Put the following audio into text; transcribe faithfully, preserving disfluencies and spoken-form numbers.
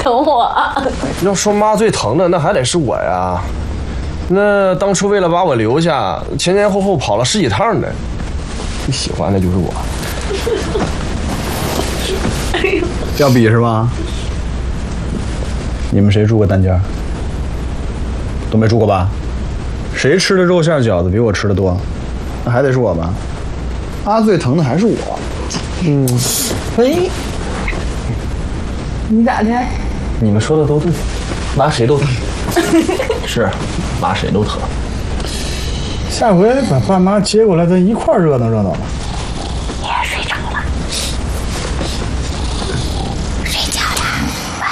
疼我。 要说妈最疼的，那还得是我呀。那当初为了把我留下，前前后后跑了十几趟的，最喜欢的就是我。 要比是吧？你们谁住过单间？都没住过吧？谁吃的肉馅饺子比我吃的多？那还得是我吧？阿最疼的还是我。 嗯， 喂，你咋的？ 你们说的都对，妈谁都疼。是，妈谁都疼。 下回把爸妈接过来，咱一块儿热闹热闹吧。